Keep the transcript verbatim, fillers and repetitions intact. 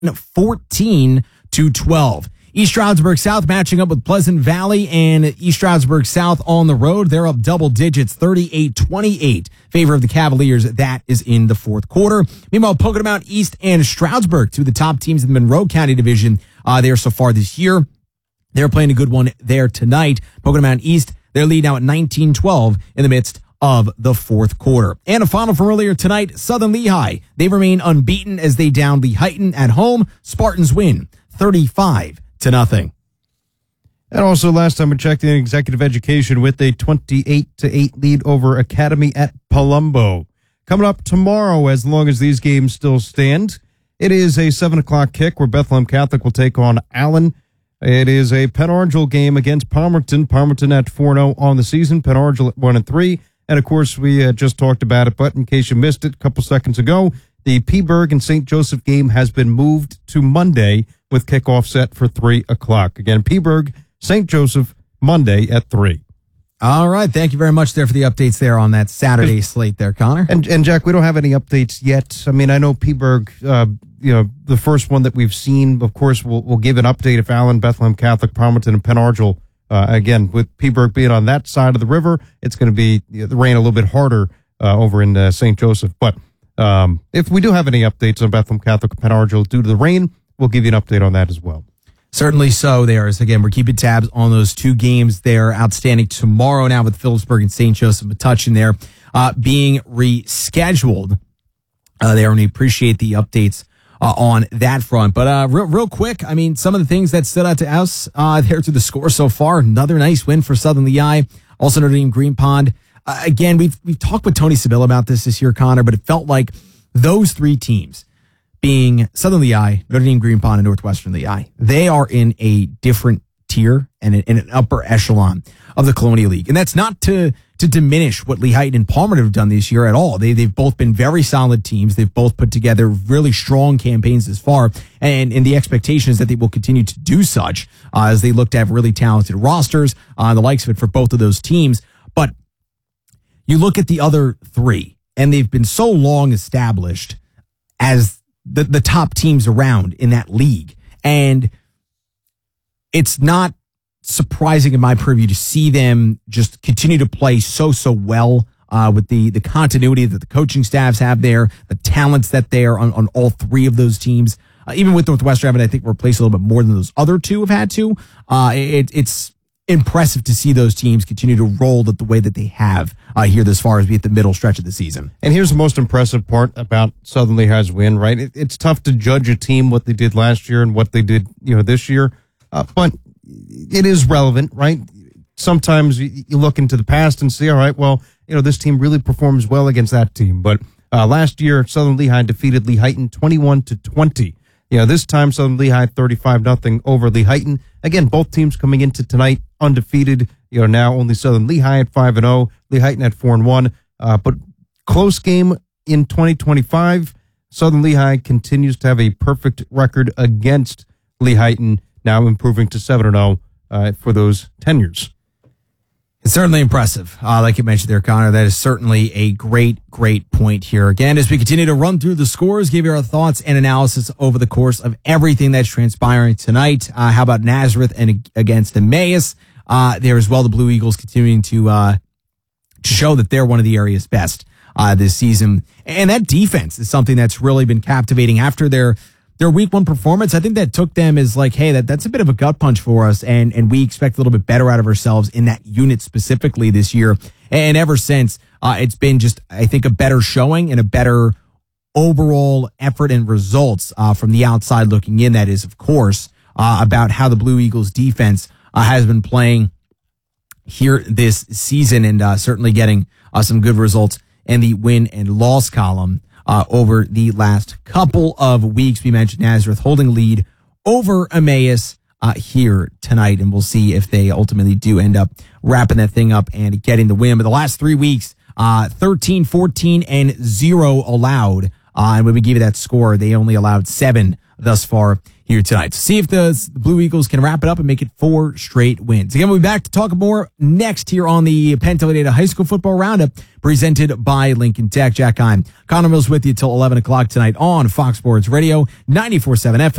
fourteen to twelve. East Stroudsburg South matching up with Pleasant Valley, and East Stroudsburg South on the road. They're up double digits, thirty-eight twenty-eight. Favor of the Cavaliers. That is in the fourth quarter. Meanwhile, Pocono East and Stroudsburg, two of the top teams in the Monroe County Division uh, there so far this year. They're playing a good one there tonight. Pocono East, their lead now at nineteen twelve in the midst of the fourth quarter. And a final from earlier tonight, Southern Lehigh. They remain unbeaten as they down Lehighton at home. Spartans win thirty-five to nothing. And also last time we checked in executive education with a twenty-eight to eight lead over Academy at Palumbo. Coming up tomorrow, as long as these games still stand, it is a seven o'clock kick where Bethlehem Catholic will take on Allen. It is a Penn Argyl game against Palmerton. Palmerton at four and oh on the season, Penn Argyl at one and three. And of course, we uh, just talked about it, but in case you missed it a couple seconds ago, the Peaburg and Saint Joseph game has been moved to Monday with kickoff set for three o'clock. Again, Peaburg, Saint Joseph, Monday at three. All right. Thank you very much there for the updates there on that Saturday slate there, Connor. And, and Jack, we don't have any updates yet. I mean, I know Peaburg, uh, you know, the first one that we've seen, of course, we'll, we'll give an update if Allen, Bethlehem Catholic, Palmerton, and Penn Argyl, uh, again, with Peaburg being on that side of the river, it's going to be you know, the rain a little bit harder uh, over in uh, Saint Joseph. But um, if we do have any updates on Bethlehem Catholic, Penn Argyl due to the rain, we'll give you an update on that as well. Certainly so. There is, again, we're keeping tabs on those two games there. Outstanding tomorrow now with Phillipsburg and Saint Joseph Metuchen there uh, being rescheduled uh, there, and we appreciate the updates uh, on that front. But uh, real, real quick, I mean, some of the things that stood out to us uh, there to the score so far. Another nice win for Southern Lehigh. Also Notre Dame Green Pond. Uh, again, we've we've talked with Tony Seville about this this year, Connor, but it felt like those three teams, being Southern Lehigh, Notre Dame Green Pond, and Northwestern Lehigh, they are in a different tier and in an upper echelon of the Colonial League. And that's not to to diminish what Lehighton and Palmer have done this year at all. They, they've both been very solid teams. They've both put together really strong campaigns this far. And, and the expectation is that they will continue to do such uh, as they look to have really talented rosters, uh, the likes of it for both of those teams. But you look at the other three, and they've been so long established as the, the top teams around in that league. And it's not surprising in my purview to see them just continue to play so, so well uh, with the, the continuity that the coaching staffs have there, the talents that they are on, on all three of those teams. Uh, even with Northwestern having, I think, replaced a little bit more than those other two have had to. Uh, it, it's impressive to see those teams continue to roll the, the way that they have uh, here this far as we hit the middle stretch of the season. And here's the most impressive part about Southern Lehigh's win, right? It, it's tough to judge a team what they did last year and what they did, you know, this year, uh, but it is relevant, right? Sometimes you, you look into the past and see, all right, well, you know, this team really performs well against that team. But uh, last year, Southern Lehigh defeated Lehighton twenty-one to twenty. You know, this time Southern Lehigh thirty-five nothing over Lehighton. Again, both teams coming into tonight undefeated. You know, now only Southern Lehigh at five and oh, Lehighton at four and one. Uh, but close game in twenty twenty-five. Southern Lehigh continues to have a perfect record against Lehighton, now improving to seven and oh uh, for those tenures. It's certainly impressive. Uh, like you mentioned there, Connor, that is certainly a great, great point here. Again, as we continue to run through the scores, give you our thoughts and analysis over the course of everything that's transpiring tonight. Uh, how about Nazareth and against Emmaus? Uh, there as well, the Blue Eagles continuing to, uh, to show that they're one of the area's best uh, this season. And that defense is something that's really been captivating after their Their week one performance. I think that took them as like, hey, that, that's a bit of a gut punch for us. And, and we expect a little bit better out of ourselves in that unit specifically this year. And ever since, uh, it's been just, I think, a better showing and a better overall effort and results uh, from the outside looking in. That is, of course, uh, about how the Blue Eagles defense uh, has been playing here this season and uh, certainly getting uh, some good results in the win and loss column. Uh, over the last couple of weeks. We mentioned Nazareth holding lead over Emmaus uh, here tonight, and we'll see if they ultimately do end up wrapping that thing up and getting the win. But the last three weeks, uh, thirteen, fourteen, and zero allowed. Uh, and when we give you that score, they only allowed seven thus far here tonight. See if the, the Blue Eagles can wrap it up and make it four straight wins. Again, we'll be back to talk more next here on the Penn Talladega High School Football Roundup presented by Lincoln Tech. Jack Heim, Connor Mills with you till eleven o'clock tonight on Fox Sports Radio, ninety-four point seven F M.